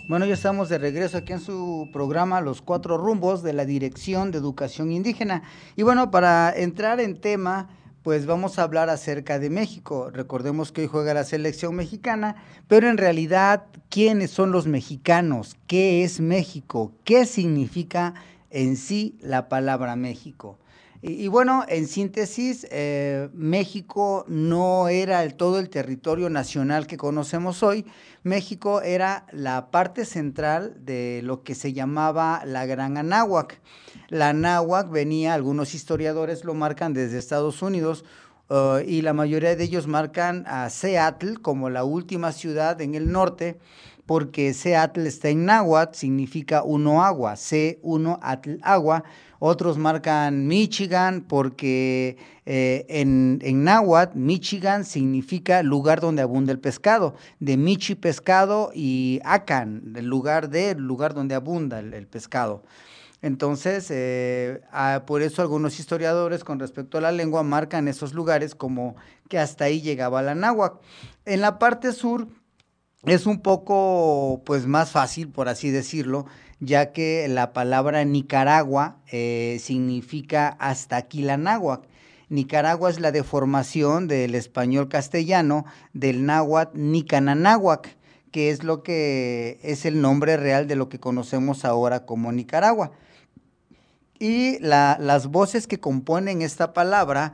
Bueno, ya estamos de regreso aquí en su programa Los Cuatro Rumbos de la Dirección de Educación Indígena. Y bueno, para entrar en tema, pues vamos a hablar acerca de México. Recordemos que hoy juega la selección mexicana, pero en realidad, ¿quiénes son los mexicanos? ¿Qué es México? ¿Qué significa en sí la palabra México? Y bueno, en síntesis, México no era todo el territorio nacional que conocemos hoy. México era la parte central de lo que se llamaba la Gran Anáhuac. La Anáhuac venía, algunos historiadores lo marcan desde Estados Unidos, y la mayoría de ellos marcan a Seattle como la última ciudad en el norte, porque Seattle está en náhuatl, significa uno agua, C1 Atl agua. Otros marcan Michigan porque en náhuatl, Michigan significa lugar donde abunda el pescado. De Michi pescado y Acan, el lugar donde abunda el pescado. Entonces, por eso algunos historiadores con respecto a la lengua marcan esos lugares como que hasta ahí llegaba la náhuatl. En la parte sur es un poco, pues, más fácil, por así decirlo, ya que la palabra Nicaragua significa hasta aquí la náhuatl. Nicaragua es la deformación del español castellano del náhuatl Nicananáhuac, que es lo que es el nombre real de lo que conocemos ahora como Nicaragua. Y las voces que componen esta palabra,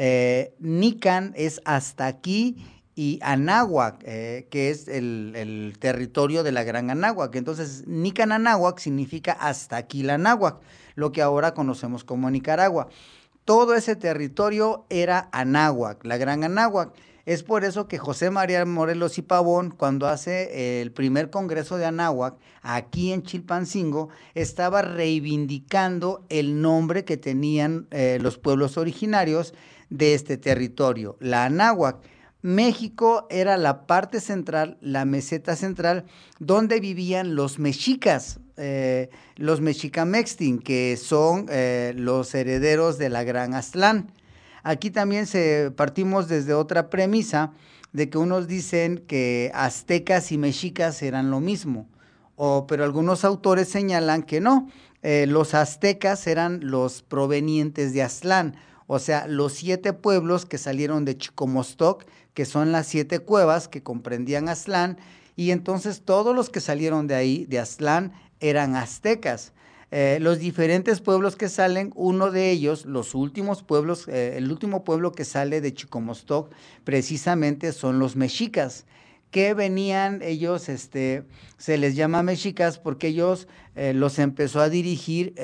Nican es hasta aquí y Anáhuac, que es el territorio de la Gran Anáhuac. Entonces, Nican Anáhuac significa hasta aquí la Anáhuac, lo que ahora conocemos como Nicaragua. Todo ese territorio era Anáhuac, la Gran Anáhuac. Es por eso que José María Morelos y Pavón, cuando hace el primer congreso de Anáhuac, aquí en Chilpancingo, estaba reivindicando el nombre que tenían los pueblos originarios de este territorio, la Anáhuac. México era la parte central, la meseta central, donde vivían los mexicamextin, que son los herederos de la Gran Aztlán. Aquí también partimos desde otra premisa de que unos dicen que aztecas y mexicas eran lo mismo, pero algunos autores señalan que no. Los aztecas eran los provenientes de Aztlán, o sea, los 7 pueblos que salieron de Chicomostoc, que son las 7 cuevas que comprendían Aztlán, y entonces todos los que salieron de ahí, de Aztlán, eran aztecas. Los diferentes pueblos que salen, uno de ellos, los últimos pueblos, el último pueblo que sale de Chicomostoc, precisamente son los mexicas, que venían ellos, se les llama mexicas porque ellos los empezó a dirigir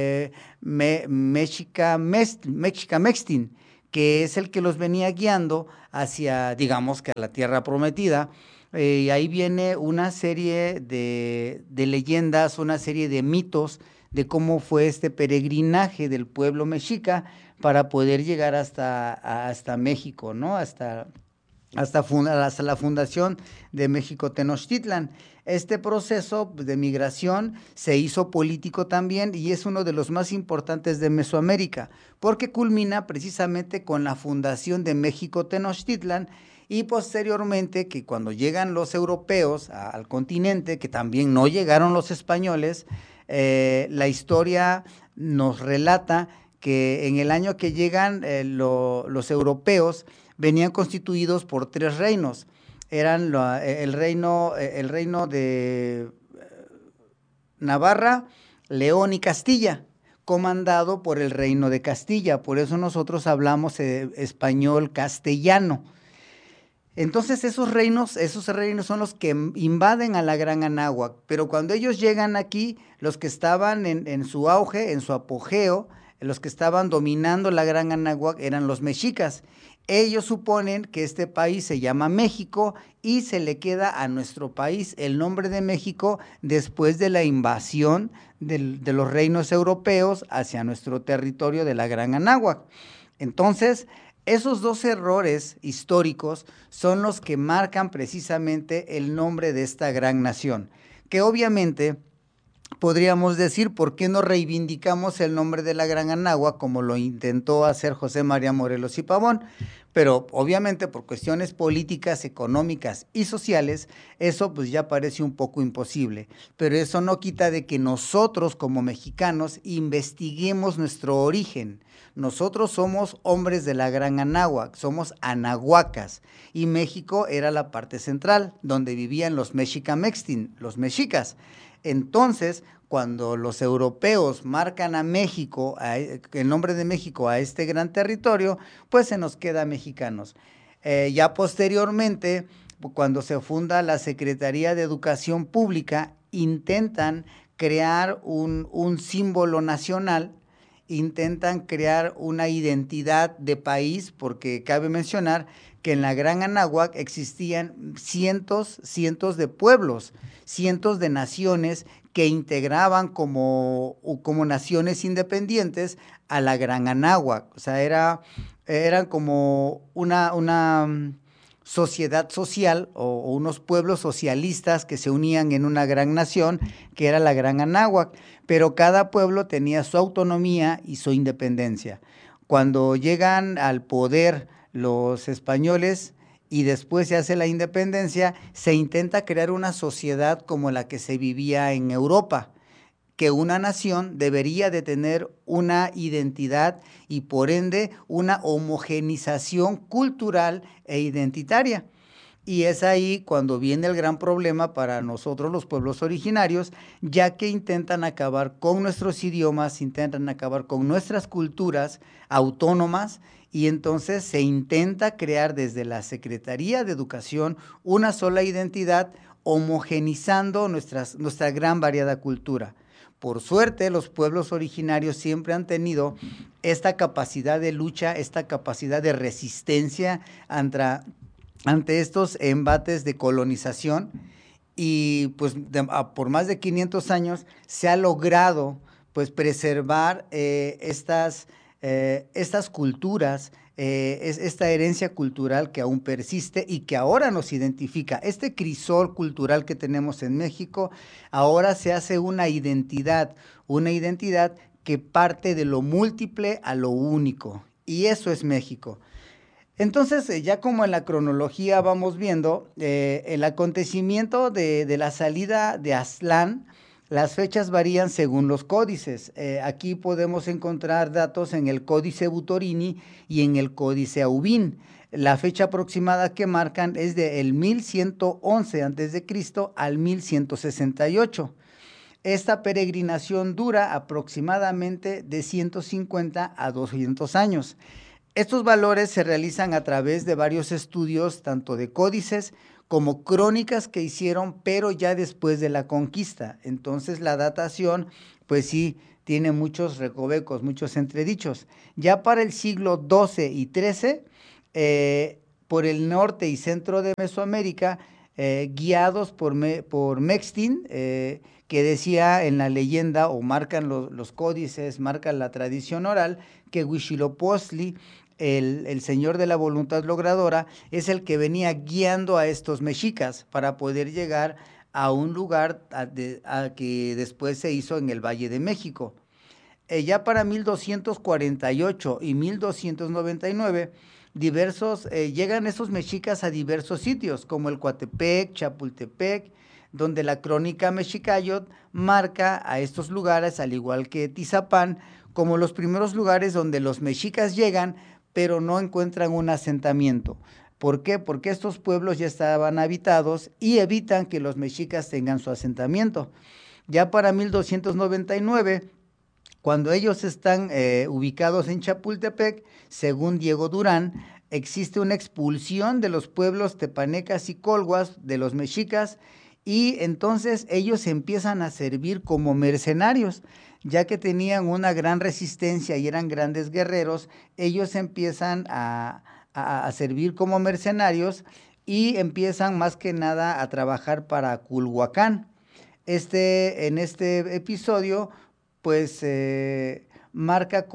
Mexicamextin, que es el que los venía guiando hacia, digamos, que a la tierra prometida. Y ahí viene una serie de leyendas, una serie de mitos de cómo fue este peregrinaje del pueblo mexica para poder llegar hasta México, ¿no? Hasta la fundación de México Tenochtitlan. Este proceso de migración se hizo político también y es uno de los más importantes de Mesoamérica, porque culmina precisamente con la fundación de México Tenochtitlan y posteriormente que cuando llegan los europeos al continente, que también no llegaron los españoles, la historia nos relata que en el año que llegan los europeos, venían constituidos por 3 reinos. Eran el reino de Navarra, León y Castilla, comandado por el reino de Castilla. Por eso nosotros hablamos español castellano. Entonces esos reinos son los que invaden a la Gran Anáhuac, pero cuando ellos llegan aquí, los que estaban en su auge, en su apogeo, los que estaban dominando la Gran Anáhuac eran los mexicas. Ellos suponen que este país se llama México y se le queda a nuestro país el nombre de México después de la invasión de los reinos europeos hacia nuestro territorio de la Gran Anáhuac. Entonces, esos 2 errores históricos son los que marcan precisamente el nombre de esta gran nación, que obviamente podríamos decir, ¿por qué no reivindicamos el nombre de la Gran Anáhuac como lo intentó hacer José María Morelos y Pavón? Pero obviamente por cuestiones políticas, económicas y sociales, eso pues ya parece un poco imposible. Pero eso no quita de que nosotros como mexicanos investiguemos nuestro origen. Nosotros somos hombres de la Gran Anáhuac, somos anahuacas, y México era la parte central, donde vivían los mexicamextin, los mexicas. Entonces, cuando los europeos marcan a México, el nombre de México a este gran territorio, pues se nos queda mexicanos. Ya posteriormente, cuando se funda la Secretaría de Educación Pública, intentan crear un símbolo nacional, intentan crear una identidad de país, porque cabe mencionar que en la Gran Anáhuac existían cientos de pueblos, cientos de naciones que integraban como naciones independientes a la Gran Anáhuac. O sea, eran como una sociedad social o unos pueblos socialistas que se unían en una gran nación que era la Gran Anáhuac, pero cada pueblo tenía su autonomía y su independencia. Cuando llegan al poder los españoles y después se hace la independencia, se intenta crear una sociedad como la que se vivía en Europa, que una nación debería de tener una identidad y por ende una homogenización cultural e identitaria. Y es ahí cuando viene el gran problema para nosotros los pueblos originarios, ya que intentan acabar con nuestros idiomas, intentan acabar con nuestras culturas autónomas y entonces se intenta crear desde la Secretaría de Educación una sola identidad homogenizando nuestra gran variada cultura. Por suerte, los pueblos originarios siempre han tenido esta capacidad de lucha, esta capacidad de resistencia ante estos embates de colonización y pues por más de 500 años se ha logrado pues preservar estas culturas, esta herencia cultural que aún persiste y que ahora nos identifica. Este crisol cultural que tenemos en México ahora se hace una identidad que parte de lo múltiple a lo único y eso es México. Entonces, ya como en la cronología vamos viendo, el acontecimiento de la salida de Aztlán, las fechas varían según los códices. Aquí podemos encontrar datos en el Códice Butorini y en el Códice Aubín. La fecha aproximada que marcan es del 1111 a.C. al 1168. Esta peregrinación dura aproximadamente de 150 a 200 años. Estos valores se realizan a través de varios estudios, tanto de códices como crónicas que hicieron, pero ya después de la conquista. Entonces la datación, pues sí, tiene muchos recovecos, muchos entredichos. Ya para el siglo XII y XIII, por el norte y centro de Mesoamérica, guiados por Mextin, que decía en la leyenda, o marcan los códices, marcan la tradición oral, que Huitzilopochtli, el señor de la voluntad logradora, es el que venía guiando a estos mexicas para poder llegar a un lugar que después se hizo en el Valle de México. Ya para 1248 y 1299, llegan esos mexicas a diversos sitios, como el Coatepec, Chapultepec, donde la crónica Mexicayot marca a estos lugares, al igual que Tizapán, como los primeros lugares donde los mexicas llegan, pero no encuentran un asentamiento. ¿Por qué? Porque estos pueblos ya estaban habitados y evitan que los mexicas tengan su asentamiento. Ya para 1299, cuando ellos están ubicados en Chapultepec, según Diego Durán, existe una expulsión de los pueblos tepanecas y colhuas de los mexicas y entonces ellos empiezan a servir como mercenarios, ya que tenían una gran resistencia y eran grandes guerreros, ellos empiezan a servir como mercenarios y empiezan más que nada a trabajar para Culhuacán. En este episodio, pues marca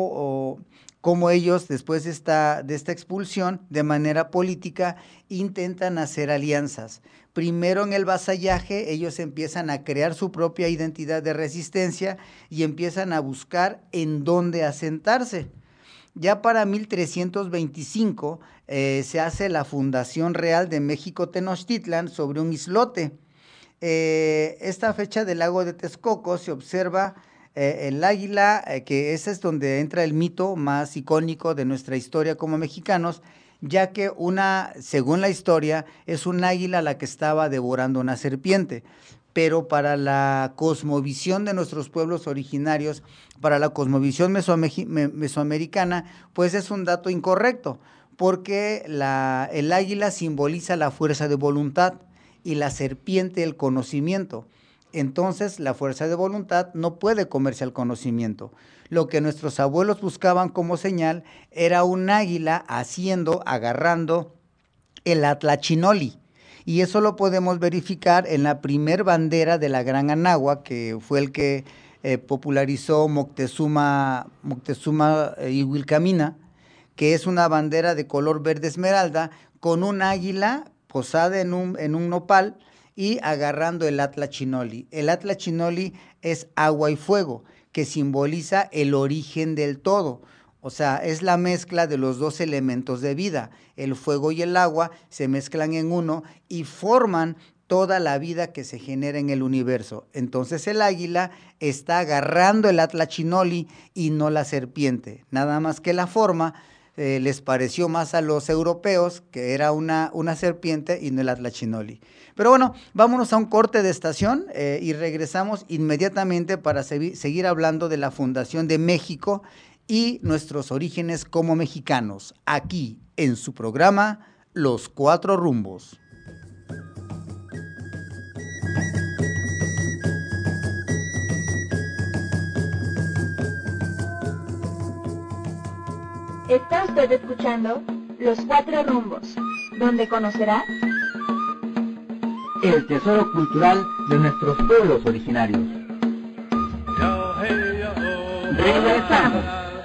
cómo ellos, después de esta expulsión, de manera política, intentan hacer alianzas. Primero en el vasallaje, ellos empiezan a crear su propia identidad de resistencia y empiezan a buscar en dónde asentarse. Ya para 1325 se hace la fundación real de México Tenochtitlan sobre un islote. Esta fecha del lago de Texcoco se observa el águila, que ese es donde entra el mito más icónico de nuestra historia como mexicanos, ya que según la historia, es un águila la que estaba devorando una serpiente. Pero para la cosmovisión de nuestros pueblos originarios, para la cosmovisión mesoamericana, pues es un dato incorrecto, porque el águila simboliza la fuerza de voluntad y la serpiente el conocimiento. Entonces, la fuerza de voluntad no puede comerse al conocimiento. Lo que nuestros abuelos buscaban como señal era un águila agarrando el atlachinoli. Y eso lo podemos verificar en la primer bandera de la Gran Anáhuac, que fue el que popularizó Moctezuma Ihuilcamina, que es una bandera de color verde esmeralda con un águila posada en un nopal y agarrando el atlachinoli. El atlachinoli es agua y fuego, que simboliza el origen del todo. O sea, es la mezcla de los dos elementos de vida. El fuego y el agua se mezclan en uno y forman toda la vida que se genera en el universo. Entonces el águila está agarrando el atlachinoli y no la serpiente. Nada más que la forma les pareció más a los europeos que era una serpiente y no el atlachinoli. Pero bueno, vámonos a un corte de estación y regresamos inmediatamente para seguir hablando de la fundación de México y nuestros orígenes como mexicanos, aquí en su programa Los Cuatro Rumbos. Está usted escuchando Los Cuatro Rumbos, donde conocerá el tesoro cultural de nuestros pueblos originarios. Regresamos.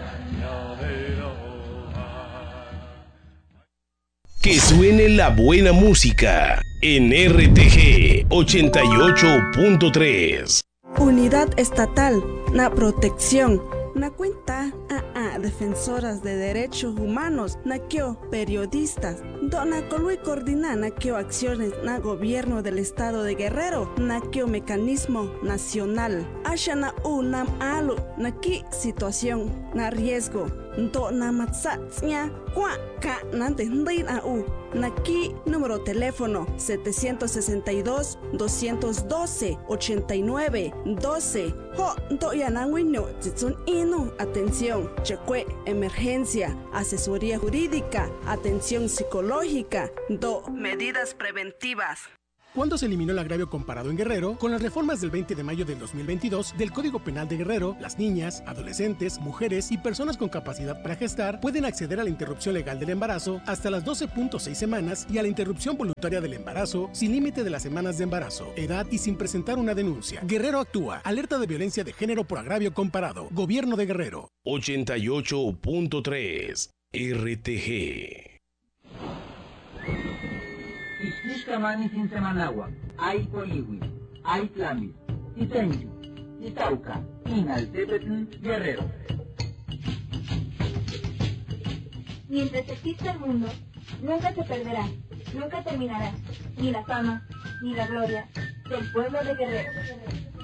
Que suene la buena música en RTG 88.3. Unidad Estatal, na protección, na cuenta defensoras de derechos humanos, na kio periodistas, dona colui coordina na kio acciones na gobierno del estado de Guerrero, na kio mecanismo nacional, asha na nam alu, na ki situación, na riesgo, do na matsatsnya, kwa ka nante ndin au, na ki número teléfono 762-212-89-12, ho do yananguino titsun ino, atención, chekwe, emergencia, asesoría jurídica, atención psicológica, do medidas preventivas. ¿Cuándo se eliminó el agravio comparado en Guerrero? Con las reformas del 20 de mayo del 2022 del Código Penal de Guerrero, las niñas, adolescentes, mujeres y personas con capacidad para gestar pueden acceder a la interrupción legal del embarazo hasta las 12.6 semanas y a la interrupción voluntaria del embarazo sin límite de las semanas de embarazo, edad y sin presentar una denuncia. Guerrero actúa. Alerta de violencia de género por agravio comparado. Gobierno de Guerrero. 88.3 RTG. Ixtixcamani sin Semanagua, Ay Poliwi, Ay Tlamis, Itenchu, Itauca, Inaltepetl, Guerrero. mientras exista el mundo, nunca se perderá, nunca terminará, ni la fama, ni la gloria del pueblo de Guerrero.